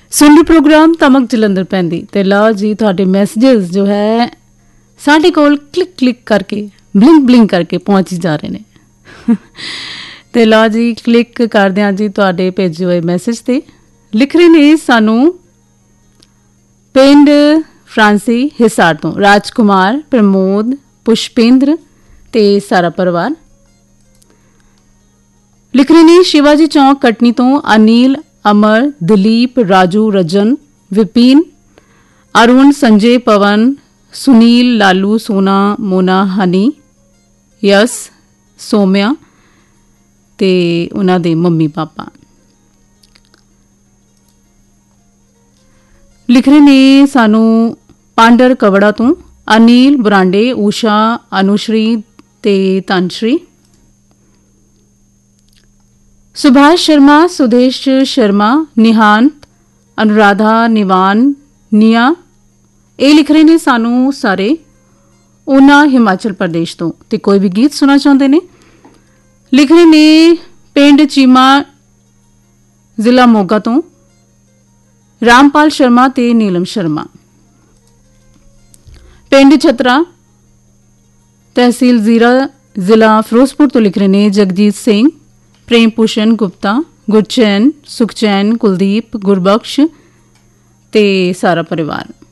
सुन रहे प्रोग्राम तमक जलंधर पैंदी ते लो जी तुहाडे मैसेजेस जो है साडे कोल क्लिक क्लिक करके ब्लिंक ब्लिंक करके पहुंच जा रहे ने ते लो जी क्लिक कर दियां जी तुहाडे भेजे हुए मैसेज ते लिख रहे ने सानू पिंड फ्रांसी हिसार तो राजकुमार प्रमोद पुष्पेंद्र ते सारा परिवार लिख रहे ने शिवाजी चौक कटनी तो अनिल अमर दिलीप राजू रजन विपिन अरुण संजय पवन सुनील लालू सोना मोना हनी यस सोम्या ते उन्हां दे मम्मी पापा लिख रहे ने सानू पांडर कवड़ा तो अनिल बुरांडे उषा अनुश्री ते तनश्री सुभाष शर्मा सुदेश शर्मा निहांत अनुराधा निवान निया ये लिख रहे ने सानू सारे ऊना हिमाचल प्रदेश तो ते कोई भी गीत सुनना चाहते ने लिख रहे ने पिंड चीमा जिला मोगा तो रामपाल शर्मा ते नीलम शर्मा पिंड छतरा तहसील जीरा जिला फिरोजपुर तो लिख रहे ने जगजीत सिंह प्रेम भूषण गुप्ता गुरचैन सुखचैन कुलदीप गुरबख्श ते सारा परिवार